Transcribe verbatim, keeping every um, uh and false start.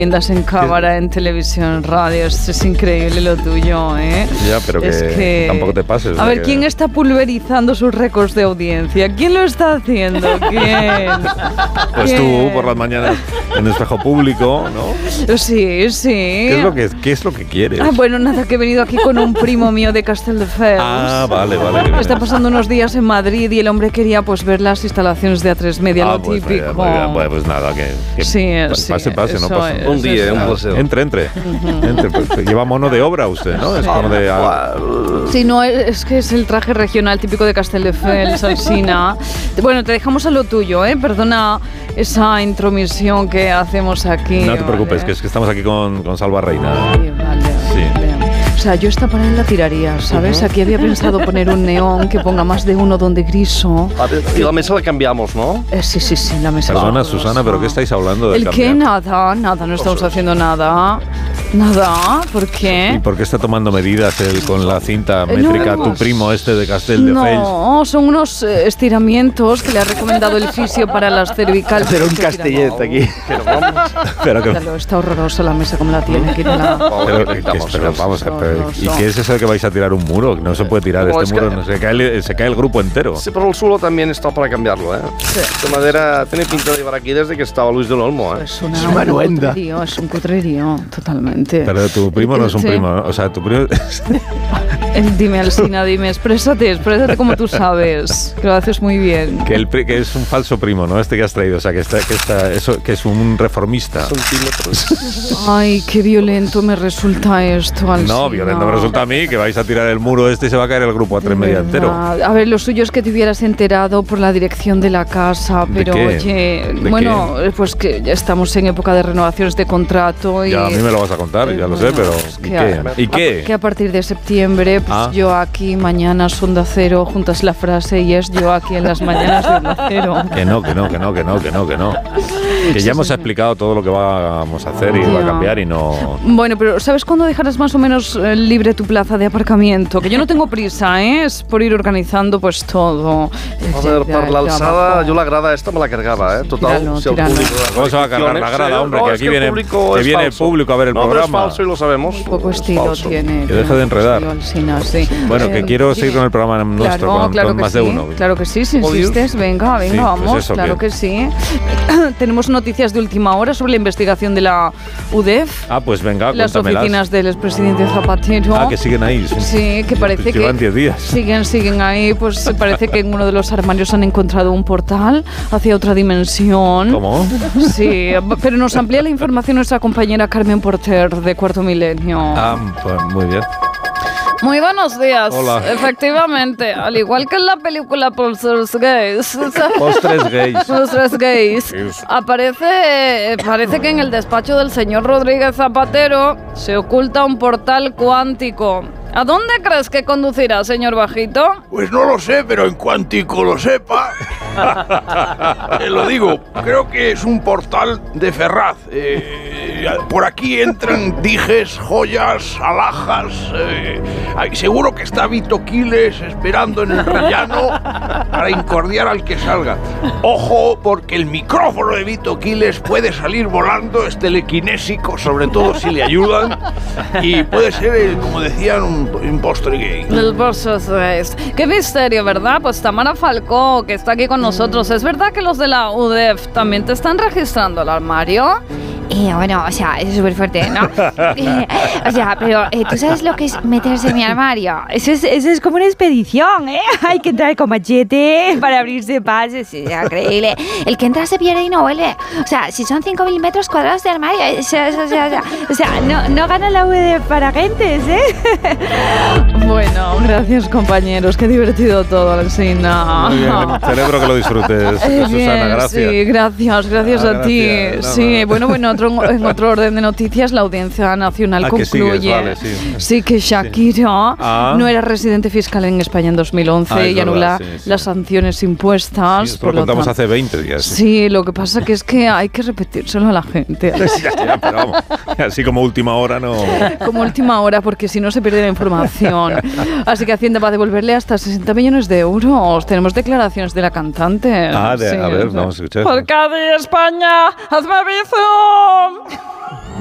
en cámara, en televisión, en radio. Esto es increíble lo tuyo, ¿eh? Ya, pero es que, que tampoco te pases. A ver, que... ¿quién está pulverizando sus récords de audiencia? ¿Quién lo está haciendo? ¿Quién? Pues ¿Quién? tú, por las mañanas, en espejo público, ¿no? Sí, sí. ¿Qué es lo que, qué es lo que quieres? Ah, bueno, nada, que he venido aquí con un primo mío de Castelldefels. Ah, vale, vale. Está pasando unos días en Madrid y el hombre quería pues ver las instalaciones de A tres Media, ah, lo pues, típico. Vaya, vaya, pues nada, que, que sí, pase, sí, pase, no pasa. Es, un día, un placer. Entre, entre. Uh-huh. entre pues, lleva mono de obra usted, ¿no? Es como de... Ah, sí, no, es que es el traje regional típico de Castelldefels, Alsina. Bueno, te dejamos a lo tuyo, ¿eh? Perdona esa intromisión que hacemos aquí. No te preocupes, ¿vale? que es que estamos aquí con, con Salva Reina. Sí, vale, sí. Vale. O sea, yo esta pared la tiraría, ¿sabes? Uh-huh. Aquí había pensado poner un neón que ponga más de uno donde griso. A ver, y la mesa la cambiamos, ¿no? Eh, sí, sí, sí, la mesa. Perdona, Susana, ¿pero qué estáis hablando de ¿El cambiar? qué? Nada, nada, no estamos haciendo nada. Nada, ¿por qué? ¿Y por qué está tomando medidas él con la cinta métrica no, tu primo este de Castelldefels? No, son unos eh, estiramientos que le ha recomendado el fisio para las cervicales. Hacer un castellet aquí. Pero vamos. Pero que... Claro, está horrorosa la mesa como la tiene. Quítala. Pero, pero, pero vamos a ver. ¿Y qué es eso de que vais a tirar un muro? No se puede tirar no, este muro, que... no, se, cae el, se cae el grupo entero. Sí, pero el suelo también está para cambiarlo, ¿eh? Sí. De madera tiene pinta de llevar aquí desde que estaba Luis del Olmo, ¿eh? Es una, es una ruenda. Es un cutrerío, totalmente. Pero tu primo no es un sí. primo, ¿no? O sea, tu primo... Dime, Alsina, dime, exprésate, exprésate como tú sabes, que lo haces muy bien. Que, el, que es un falso primo, ¿no? Este que has traído, o sea, que, está, que, está, eso, que es un reformista. Centímetros. Ay, qué violento me resulta esto, Alsina. No, violento me resulta a mí, que vais a tirar el muro este y se va a caer el grupo a tres media entero. A ver, lo suyo es que te hubieras enterado por la dirección de la casa, pero ¿De oye, bueno, qué? Pues que ya estamos en época de renovaciones de contrato y... Ya, a mí me lo vas a contar, ya lo bueno, sé, pero pues ¿y qué? A, ¿Y qué? A, que a partir de septiembre, pues ah. yo aquí, mañana Onda Cero, juntas la frase y es yo aquí en las mañanas de Onda Cero. Que no, que no, que no, que no, que no, que no. Que ya sí, hemos sí. explicado todo lo que vamos a hacer y ya. va a cambiar y no... Bueno, pero ¿sabes cuándo dejarás más o menos eh, libre tu plaza de aparcamiento? Que yo no tengo prisa, ¿eh? Es por ir organizando pues todo. A ver, per l'alçada, yo la grada esta me la cargaba, ¿eh? Total, tiralo, si el tiralo. público... ¿Cómo se va a cargar la grada, hombre? No, que aquí que viene, el público, que viene el público a ver el no, programa. No, es falso y lo sabemos. Un poco estilo tiene. Que deje de enredar. Alsina, sí. Bueno, que eh, quiero seguir con el programa nuestro, claro, con, claro con más sí, de uno. Claro que sí, si insistes, venga, venga, sí, vamos, pues eso, claro que... que sí. Tenemos noticias de última hora sobre la investigación de la U D E F. Ah, pues venga, las oficinas del expresidente Zapatero. Ah, que siguen ahí. Sí, sí que parece pues que... Llevan diez días. Siguen, siguen ahí, pues parece que en uno de los armarios han encontrado un portal hacia otra dimensión. ¿Cómo? Sí, pero nos amplía la información nuestra compañera Carmen Porter de Cuarto Milenio. Ah, pues muy bien. Muy buenos días. Hola. Efectivamente, al igual que en la película Postres Gays. Postres Gays. Postres Gays. Aparece, parece que en el despacho del señor Rodríguez Zapatero se oculta un portal cuántico. ¿A dónde crees que conducirá, señor Bajito? Pues no lo sé, pero en cuantico lo sepa, te lo digo, creo que es un portal de Ferraz. Eh, por aquí entran dijes, joyas, alhajas. Eh, seguro que está Vito Quiles esperando en el rellano para incordiar al que salga. Ojo, porque el micrófono de Vito Quiles puede salir volando, es telequinésico, sobre todo si le ayudan, y puede ser, eh, como decían, un un postre gay. El postre gay. Qué misterio, ¿verdad? Pues Tamara Falcó, que está aquí con nosotros. ¿Es verdad que los de la U D E F también te están registrando el armario? Eh, bueno, o sea, es súper fuerte, ¿no? eh, o sea, pero eh, ¿tú sabes lo que es meterse en mi armario? Eso es, eso es como una expedición, ¿eh? Hay que entrar con machete para abrirse pases, es increíble. El que entra se pierde y no vuelve. O sea, si son cinco mil metros cuadrados de armario, o sea, o sea, o sea, o sea no, no gana la U D E F para gentes, ¿eh? Bueno, gracias compañeros, qué divertido todo, Alsina. Muy bien, celebro que lo disfrutes, eh, Susana, bien, gracias. Sí, gracias, gracias ah, a ti. Gracias. No, sí, no. bueno, bueno, otro, en otro orden de noticias, la Audiencia Nacional ah, concluye que sigues, vale, sí. sí, que Shakira sí. ah. no era residente fiscal en España en dos mil once ah, y anula sí, sí. las sanciones impuestas. Sí, por lo contamos hace veinte días. Sí. sí, lo que pasa que es que hay que repetírselo a la gente. Sí, ya, ya, pero vamos, así como última hora no... Como última hora, porque si no se pierde la información. Así que Hacienda va a devolverle hasta sesenta millones de euros. Tenemos declaraciones de la cantante. Ah, de, sí, a ver, vamos a escuchar. Por Cádiz, España, hazme bizum. ¡Adiós!